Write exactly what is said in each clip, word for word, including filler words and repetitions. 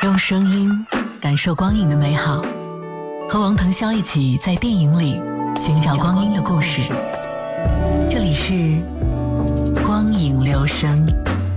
用声音感受光影的美好，和王腾霄一起在电影里寻找光阴的故事。这里是光影留声。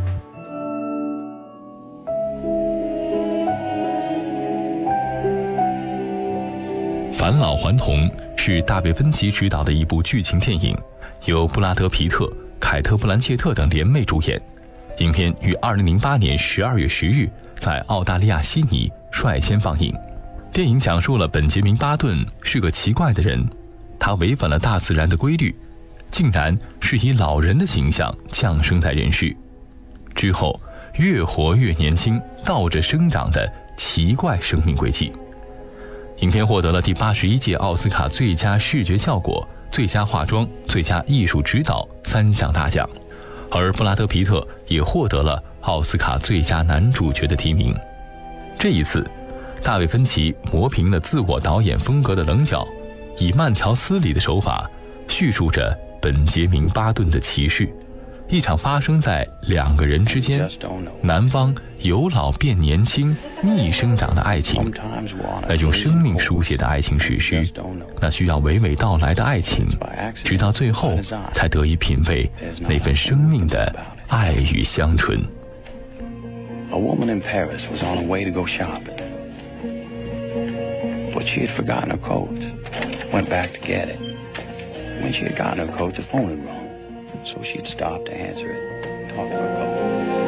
返老还童是大卫芬奇执导的一部剧情电影，由布拉德·皮特、凯特·布兰切特等联袂主演。影片于二零零八年十二月十日在澳大利亚悉尼率先放映。电影讲述了本杰明·巴顿是个奇怪的人，他违反了大自然的规律，竟然是以老人的形象降生在人世，之后越活越年轻，倒着生长的奇怪生命轨迹。影片获得了第八十一届奥斯卡最佳视觉效果、最佳化妆、最佳艺术指导三项大奖，而布拉德·皮特也获得了奥斯卡最佳男主角的提名。这一次，大卫·芬奇磨平了自我导演风格的棱角，以慢条斯理的手法叙述着本杰明·巴顿的奇事，一场发生在两个人之间，男方由老变年轻、逆生长的爱情，那用生命书写的爱情史诗，那需要娓娓道来的爱情，直到最后才得以品味那份生命的爱与香醇。 A woman in Paris was on her way to go shopping, but she had forgotten her coat. Went back to get it. When she had gotten her coat, the phone had rung, so she'd stopped to answer it, talked for a couple of minutes.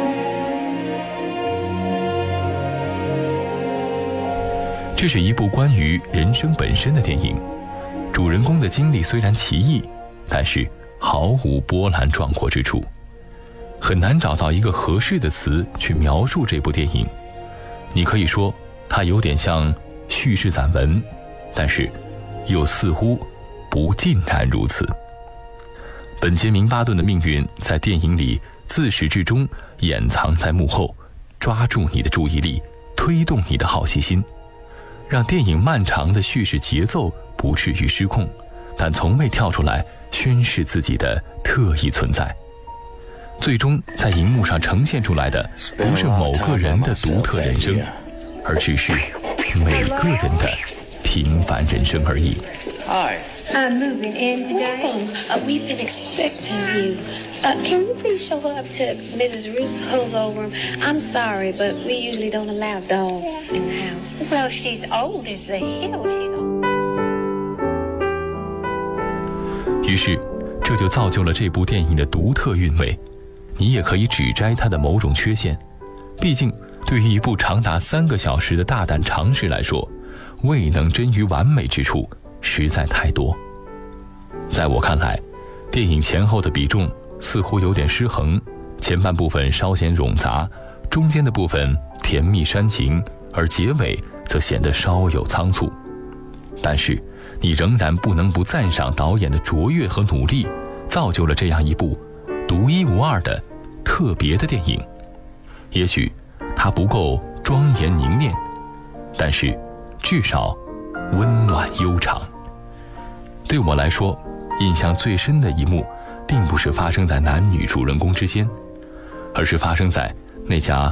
这是一部关于人生本身的电影，主人公的经历虽然奇异，但是毫无波澜壮阔之处。很难找到一个合适的词去描述这部电影。你可以说它有点像叙事散文，但是又似乎不尽然如此。本杰明·巴顿的命运在电影里自始至终掩藏在幕后，抓住你的注意力，推动你的好奇心，让电影漫长的叙事节奏不至于失控，但从未跳出来宣示自己的特异存在。最终在荧幕上呈现出来的不是某个人的独特人生，而只是每个人的平凡人生而已。 Hi. I'm moving in today. Welcome. Uh, we've been expecting you. Uh, can you please show her up to Missus Russo's old room? I'm sorry, but we usually don't allow dogs in the house. Well, she's old as the hill. She's old. 于是，这就造就了这部电影的独特韵味。你也可以指摘它的某种缺陷，毕竟对于一部长达三个小时的大胆尝试来说，未能臻于完美之处实在太多。在我看来，电影前后的比重似乎有点失衡，前半部分稍显冗杂，中间的部分甜蜜煽情，而结尾则显得稍有仓促。但是你仍然不能不赞赏导演的卓越和努力，造就了这样一部独一无二的特别的电影。也许它不够庄严凝练，但是至少温暖悠长。对我来说，印象最深的一幕并不是发生在男女主人公之间，而是发生在那家